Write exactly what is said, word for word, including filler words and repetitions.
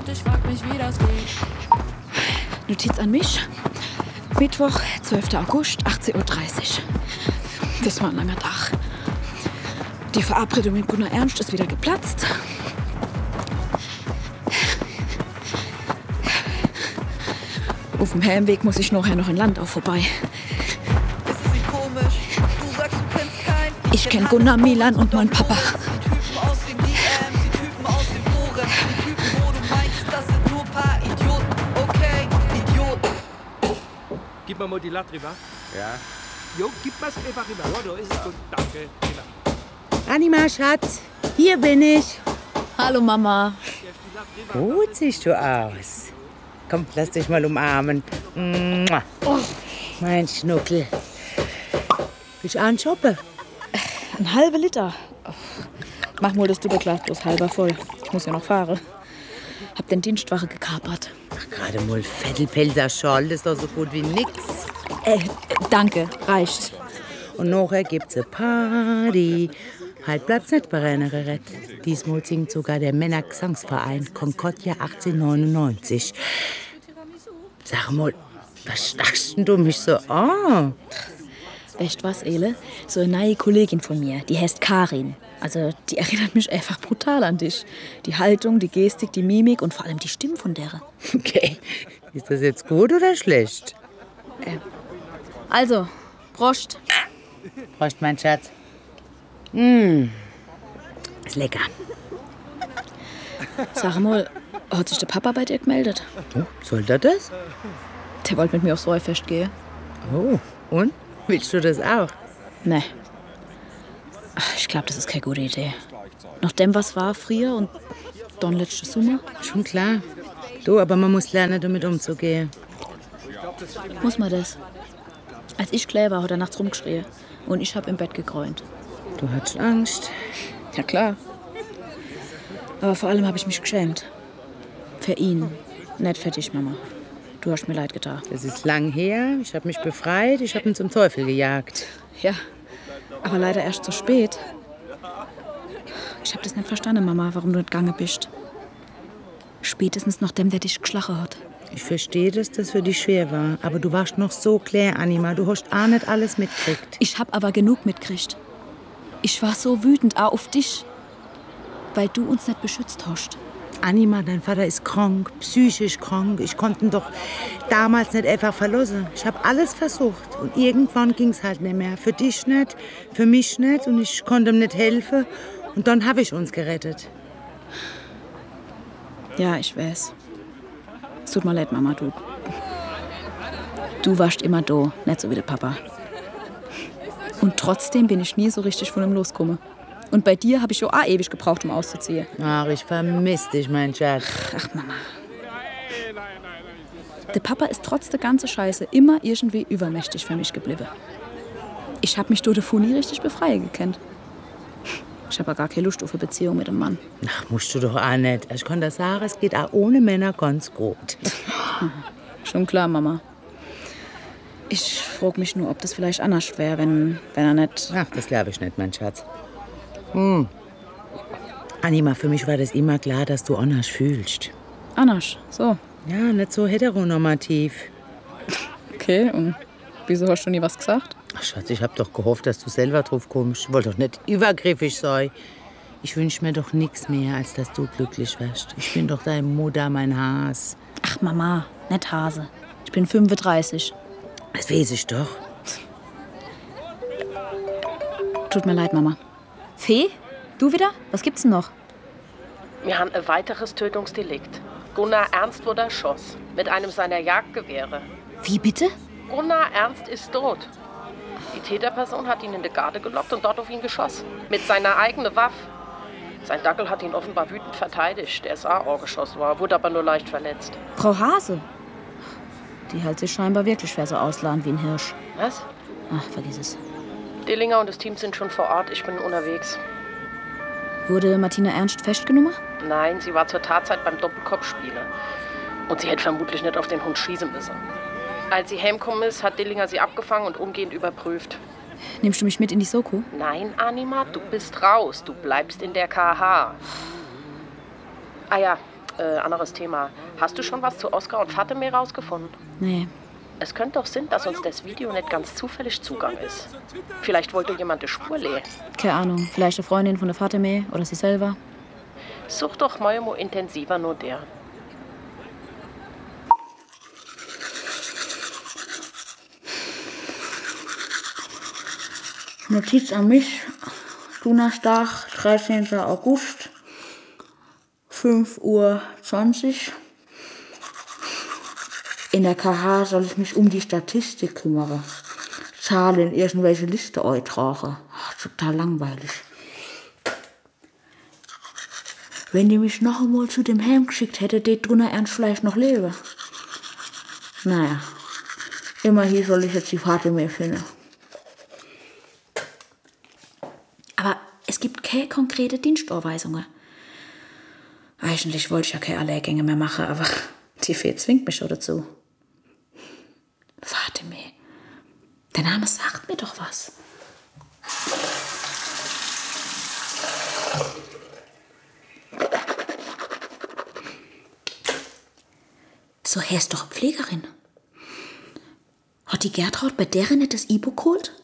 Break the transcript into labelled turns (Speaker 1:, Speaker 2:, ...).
Speaker 1: ich frag mich, wie das geht.
Speaker 2: Notiz an mich. Mittwoch, zwölfter August, achtzehn Uhr dreißig. Das war ein langer Tag. Die Verabredung mit Gunnar Ernst ist wieder geplatzt. Auf dem Heimweg muss ich nachher noch in Landau vorbei.
Speaker 3: Ist es nicht komisch? Du sagst, du kennst keinen.
Speaker 2: Ich kenn Gunnar, Milan und meinen Papa.
Speaker 3: Die Typen aus den D Ms, die Typen aus den Foren, die Typen, wo du meinst, das sind nur paar Idioten. Okay, Idioten.
Speaker 4: Gib mal mal die Latte rüber.
Speaker 5: Ja.
Speaker 4: Jo, gib mal's einfach rüber. Ja, da ist es gut. Danke. Genau.
Speaker 6: Anima, Schatz, hier bin ich.
Speaker 2: Hallo Mama.
Speaker 6: Gut siehst du aus. Komm, lass dich mal umarmen. Mua. Mein Schnuckel. Willst du anschoppen?
Speaker 2: Ein halber Liter. Mach mal das Doppelglas bloß halber voll. Ich muss ja noch fahren. Hab den Dienstwache gekapert.
Speaker 6: Ach, gerade mal Vettelpelzer Schal, das ist doch so gut wie nix.
Speaker 2: Äh, danke, reicht.
Speaker 6: Und nachher gibt's eine Party. Halt bleibt's nicht bei Rennereret. Diesmal singt sogar der Männergesangsverein Concordia achtzehnhundertneunundneunzig. Sag mal, was stachst denn du mich so an?
Speaker 2: Weißt was, Ele? So eine neue Kollegin von mir, die heißt Karin. Also, die erinnert mich einfach brutal an dich. Die Haltung, die Gestik, die Mimik und vor allem die Stimme von der.
Speaker 6: Okay, ist das jetzt gut oder schlecht?
Speaker 2: Äh. Also, Prost.
Speaker 6: Prost, mein Schatz. Mmh, ist lecker.
Speaker 2: Sag mal, hat sich der Papa bei dir gemeldet?
Speaker 6: Oh, soll der das?
Speaker 2: Der wollte mit mir aufs Rollfest gehen.
Speaker 6: Oh, und? Willst du das auch?
Speaker 2: Nee. Ach, ich glaube, das ist keine gute Idee. Nach dem, was war früher und dann letzte Sommer.
Speaker 6: Schon klar. Du, aber man muss lernen, damit umzugehen.
Speaker 2: Muss man das? Als ich klein war, hat er nachts rumgeschrien. Und ich habe im Bett gegräunt.
Speaker 6: Du hattest Angst?
Speaker 2: Ja, klar. Aber vor allem habe ich mich geschämt. Für ihn. Nicht für dich, Mama. Du hast mir leid getan.
Speaker 6: Das ist lang her. Ich habe mich befreit. Ich habe ihn zum Teufel gejagt.
Speaker 2: Ja, aber leider erst zu spät. Ich habe das nicht verstanden, Mama, warum du nicht gegangen bist. Spätestens nach dem, der dich geschlagen hat.
Speaker 6: Ich verstehe, dass das für dich schwer war. Aber du warst noch so klar, Anima. Du hast auch nicht alles mitgekriegt.
Speaker 2: Ich habe aber genug mitgekriegt. Ich war so wütend auch auf dich, weil du uns nicht beschützt hast.
Speaker 6: Anima, dein Vater ist krank, psychisch krank. Ich konnte ihn doch damals nicht einfach verlassen. Ich habe alles versucht. Und irgendwann ging es halt nicht mehr. Für dich nicht, für mich nicht. Und ich konnte ihm nicht helfen. Und dann habe ich uns gerettet.
Speaker 2: Ja, ich weiß. Es tut mir leid, Mama. Du, du warst immer da, nicht so wie der Papa. Und trotzdem bin ich nie so richtig von ihm losgekommen. Und bei dir habe ich auch ewig gebraucht, um auszuziehen.
Speaker 6: Ach, ich vermisse dich, mein Schatz.
Speaker 2: Ach, Mama. Der Papa ist trotz der ganzen Scheiße immer irgendwie übermächtig für mich geblieben. Ich habe mich durch den Fu nie richtig befreien gekannt. Ich habe gar keine Lust auf eine Beziehung mit einem Mann.
Speaker 6: Ach, musst du doch auch nicht. Ich kann das sagen, es geht auch ohne Männer ganz gut.
Speaker 2: Schon klar, Mama. Ich frage mich nur, ob das vielleicht anders wäre, wenn, wenn er nicht...
Speaker 6: Ach, das glaube ich nicht, mein Schatz. Hm. Anima, für mich war das immer klar, dass du anders fühlst.
Speaker 2: Anders, so.
Speaker 6: Ja, nicht so heteronormativ.
Speaker 2: Okay, und wieso hast du nie was gesagt?
Speaker 6: Ach, Schatz, ich hab doch gehofft, dass du selber drauf kommst. Ich wollte doch nicht übergriffig sein. Ich wünsch mir doch nichts mehr, als dass du glücklich wärst. Ich bin doch deine Mutter, mein Has.
Speaker 2: Ach, Mama, nicht Hase. Ich bin fünfunddreißig.
Speaker 6: Das weiß ich doch.
Speaker 2: Tut mir leid, Mama. Fee? Du wieder? Was gibt's denn noch?
Speaker 7: Wir haben ein weiteres Tötungsdelikt. Gunnar Ernst wurde erschossen. Mit einem seiner Jagdgewehre.
Speaker 2: Wie bitte?
Speaker 7: Gunnar Ernst ist tot. Die Täterperson hat ihn in die Garde gelockt und dort auf ihn geschossen. Mit seiner eigenen Waffe. Sein Dackel hat ihn offenbar wütend verteidigt. Der ist auch geschossen war, wurde aber nur leicht verletzt.
Speaker 2: Frau Hase? Die hält sich scheinbar wirklich für so ausladen wie ein Hirsch.
Speaker 7: Was?
Speaker 2: Ach, vergiss es.
Speaker 7: Dillinger und das Team sind schon vor Ort. Ich bin unterwegs.
Speaker 2: Wurde Martina Ernst festgenommen?
Speaker 7: Nein, sie war zur Tatzeit beim Doppelkopfspielen. Und sie hätte vermutlich nicht auf den Hund schießen müssen. Als sie heimgekommen ist, hat Dillinger sie abgefangen und umgehend überprüft.
Speaker 2: Nimmst du mich mit in die Soko?
Speaker 7: Nein, Anima, du bist raus. Du bleibst in der K H. Ah ja, Äh, anderes Thema. Hast du schon was zu Oskar und Fatime rausgefunden?
Speaker 2: Nee.
Speaker 7: Es könnte doch sein, dass uns das Video nicht ganz zufällig Zugang ist. Vielleicht wollte jemand die Spur lehen.
Speaker 2: Keine Ahnung. Vielleicht eine Freundin von der Fatime oder sie selber.
Speaker 7: Such doch mal mo intensiver nur der.
Speaker 2: Notiz an mich. Donnerstag, dreizehnten August, fünf Uhr zwanzig. In der K H soll ich mich um die Statistik kümmern. Zahlen in irgendwelche Liste eintragen. Ach, total langweilig. Wenn die mich noch einmal zu dem Helm geschickt hätte, det drunter ernst vielleicht noch lebe. Naja, immerhin soll ich jetzt die Fatime finden. Aber es gibt keine konkrete Dienstanweisungen. Eigentlich wollte ich ja keine Lehrgänge mehr machen, aber die Fee zwingt mich schon dazu. Fatime. Der Name sagt mir doch was. So, er ist doch Pflegerin. Hat die Gertraud bei deren nicht das Ibo geholt?